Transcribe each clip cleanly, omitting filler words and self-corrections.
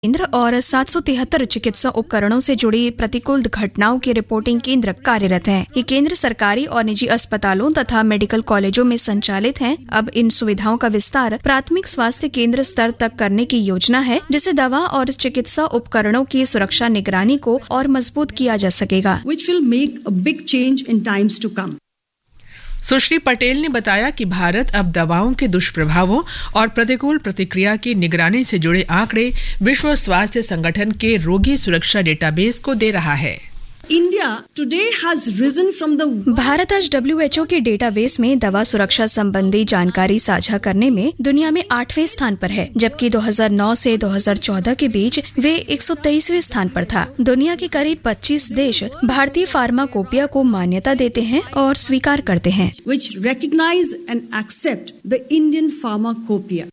केंद्र और 773 चिकित्सा उपकरणों से जुड़ी प्रतिकूल घटनाओं की रिपोर्टिंग केंद्र कार्यरत हैं। ये केंद्र सरकारी और निजी अस्पतालों तथा मेडिकल कॉलेजों में संचालित हैं। अब इन सुविधाओं का विस्तार प्राथमिक स्वास्थ्य केंद्र स्तर तक करने की योजना है, जिससे दवा और चिकित्सा उपकरणों की सुरक्षा निगरानी को और मजबूत किया जा सकेगा। Which will make a big change in times to come. सुश्री पटेल ने बताया कि भारत अब दवाओं के दुष्प्रभावों और प्रतिकूल प्रतिक्रिया की निगरानी से जुड़े आंकड़े विश्व स्वास्थ्य संगठन के रोगी सुरक्षा डेटाबेस को दे रहा है। India today has risen from the Bharat आज WHO के डेटाबेस में दवा सुरक्षा संबंधी जानकारी साझा करने में दुनिया में 8वें स्थान पर है, जबकि 2009 से 2014 के बीच वे 123वें स्थान पर था। दुनिया के करीब 25 देश भारतीय फार्माकोपिया को मान्यता देते हैं और स्वीकार करते हैं, which recognize and accept the Indian pharmacopoeia.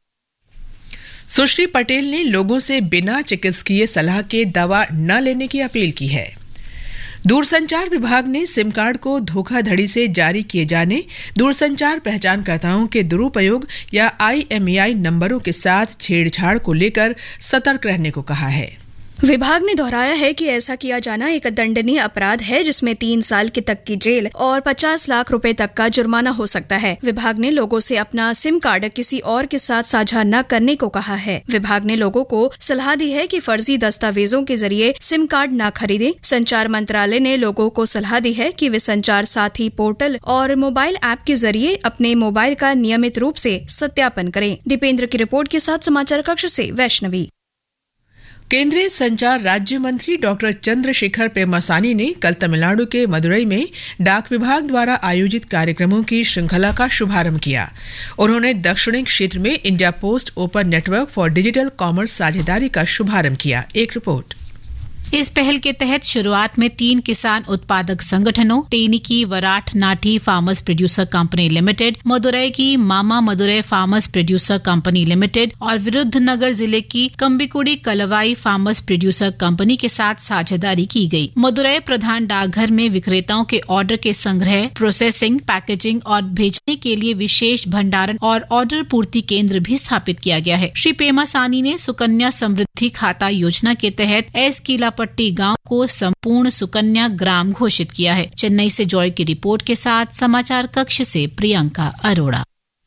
सुश्री पटेल ने लोगों से बिना चिकित्सकीय सलाह के दवा न लेने की अपील की है। दूरसंचार विभाग ने सिम कार्ड को धोखाधड़ी से जारी किए जाने, दूरसंचार पहचानकर्ताओं के दुरुपयोग या IMEI नंबरों के साथ छेड़छाड़ को लेकर सतर्क रहने को कहा है। विभाग ने दोहराया है कि ऐसा किया जाना एक दंडनीय अपराध है, जिसमें 3 साल तक की जेल और 50 लाख रुपए तक का जुर्माना हो सकता है। विभाग ने लोगों से अपना सिम कार्ड किसी और के साथ साझा न करने को कहा है। विभाग ने लोगों को सलाह दी है कि फर्जी दस्तावेजों के जरिए सिम कार्ड न खरीदें। संचार मंत्रालय ने लोगों को सलाह दी है कि वे संचार साथी पोर्टल और मोबाइल ऐप के जरिए अपने मोबाइल का नियमित रूप से सत्यापन करें। दीपेंद्र की रिपोर्ट के साथ समाचार कक्ष से वैष्णवी। केंद्रीय संचार राज्य मंत्री डॉक्टर चंद्रशेखर पेम्मासानी ने कल तमिलनाडु के मदुरई में डाक विभाग द्वारा आयोजित कार्यक्रमों की श्रृंखला का शुभारंभ किया। उन्होंने दक्षिणी क्षेत्र में India post open network for digital commerce साझेदारी का शुभारंभ किया। एक रिपोर्ट। इस पहल के तहत शुरुआत में 3 किसान उत्पादक संगठनों टेनी की वराठ नाठी farmers producer company limited, Madurai की मामा Madurai farmers producer company limited और विरुद्धनगर जिले की कंबिकुड़ी कलवाई फार्मर्स प्रोड्यूसर कंपनी के साथ साझेदारी की गई। मदुरई प्रधान डाकघर में विक्रेताओं के ऑर्डर के संग्रह, प्रोसेसिंग, पैकेजिंग और भेजने के लिए विशेष भंडारण और ऑर्डर पूर्ति केंद्र भी स्थापित किया गया है। श्री पेम्मासानी ने सुकन्या समृद्धि खाता योजना के तहत पट्टी गांव को संपूर्ण सुकन्या ग्राम घोषित किया है। चेन्नई से जॉय की रिपोर्ट के साथ समाचार कक्ष से प्रियंका अरोड़ा।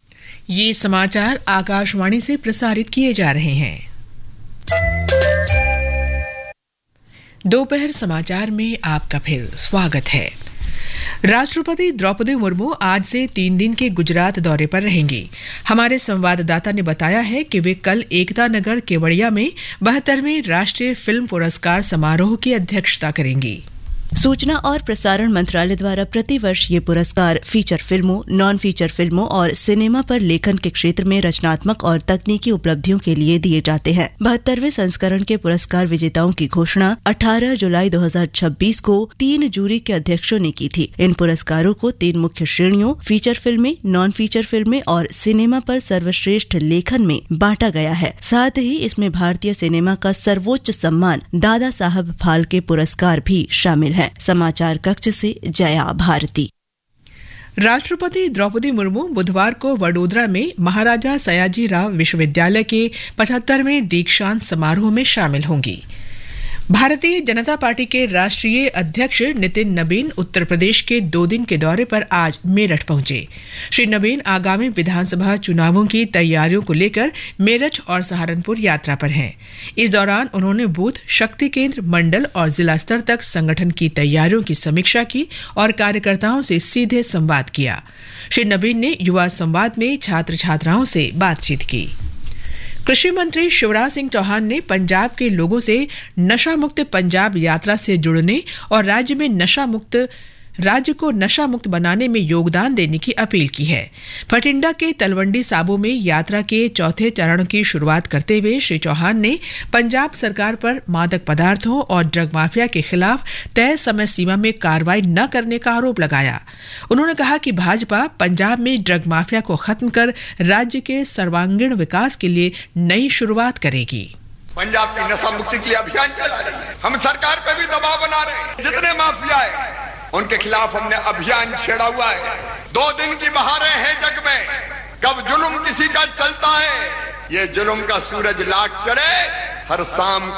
ये समाचार आकाशवाणी से प्रसारित किए जा रहे हैं। दोपहर समाचार में आपका फिर स्वागत है। राष्ट्रपति द्रौपदी मुर्मू आज से 3 दिन के गुजरात दौरे पर रहेंगी। हमारे संवाददाता ने बताया है कि वे कल एकता नगर केवड़िया में 72वें राष्ट्रीय फिल्म पुरस्कार समारोह की अध्यक्षता करेंगी। सूचना और प्रसारण मंत्रालय द्वारा प्रतिवर्ष ये पुरस्कार फीचर फिल्मों, नॉन फीचर फिल्मों और सिनेमा पर लेखन के क्षेत्र में रचनात्मक और तकनीकी उपलब्धियों के लिए दिए जाते हैं। 72वें संस्करण के पुरस्कार विजेताओं की घोषणा 18 जुलाई 2026 को 3 जूरी के अध्यक्षों ने की थी। इन पुरस्कारों को 3 मुख्य श्रेणियों फीचर फिल्में, नॉन फीचर फिल्में और सिनेमा पर सर्वश्रेष्ठ लेखन में बांटा गया है। साथ ही इसमें भारतीय सिनेमा का सर्वोच्च सम्मान दादा साहब फाल्के पुरस्कार भी शामिल है। समाचार कक्ष से जया भारती। राष्ट्रपति द्रौपदी मुर्मू बुधवार को वडोदरा में महाराजा सयाजी राव विश्वविद्यालय के 75वें दीक्षांत समारोह में शामिल होंगी। भारतीय जनता पार्टी के राष्ट्रीय अध्यक्ष नितिन नबीन उत्तर प्रदेश के 2 दिन के दौरे पर आज मेरठ पहुंचे। श्री नबीन आगामी विधानसभा चुनावों की तैयारियों को लेकर मेरठ और सहारनपुर यात्रा पर हैं। इस दौरान उन्होंने बूथ, शक्ति केंद्र, मंडल और जिला स्तर तक संगठन की तैयारियों की समीक्षा की और कार्यकर्ताओं से सीधे संवाद किया। श्री नबीन ने युवा संवाद में छात्र छात्राओं से बातचीत की। कृषि मंत्री शिवराज सिंह चौहान ने पंजाब के लोगों से नशा मुक्त पंजाब यात्रा से जुड़ने और राज्य को नशा मुक्त बनाने में योगदान देने की अपील की है। भटिंडा के तलवंडी साबो में यात्रा के 4थे चरण की शुरुआत करते हुए श्री चौहान ने पंजाब सरकार पर मादक पदार्थों और ड्रग माफिया के खिलाफ तय समय सीमा में कार्रवाई न करने का आरोप लगाया। उन्होंने कहा कि भाजपा पंजाब में ड्रग माफिया को खत्म कर राज्य के सर्वांगीण विकास के लिए नई शुरुआत करेगी। पंजाब की नशा मुक्ति के लिए अभियान चला रही है। हम सरकार पे भी दबाव बना रहे हैं। जितने माफिया है उनके खिलाफ हमने अभियान छेड़ा हुआ है। 2 दिन की बहारें हैं जग में, कब जुल्म किसी का चलता है, ये जुल्म का सूरज लाग चढ़े हर शाम